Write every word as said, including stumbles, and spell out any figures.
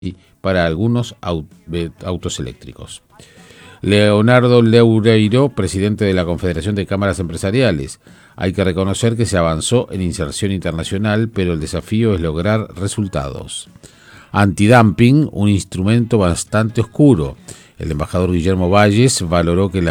para algunos autos eléctricos. Leonardo Loureiro, presidente de la Confederación de Cámaras Empresariales. Hay que reconocer que se avanzó en inserción internacional, pero el desafío es lograr resultados. Antidumping, un instrumento bastante oscuro. El embajador Guillermo Valles valoró que la